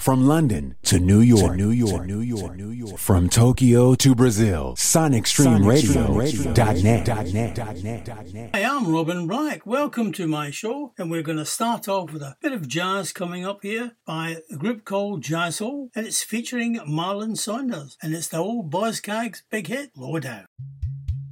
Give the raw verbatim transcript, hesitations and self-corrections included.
From London to New York, to New York, to New York, to New York. From Tokyo to Brazil, Sonic Stream Radio dot net. Hi, I'm Robin Black. Welcome to my show, and we're going to start off with a bit of jazz coming up here by a group called Jazz Hall, and it's featuring Marlon Saunders, and it's the old Buzzcocks big hit, Low Down.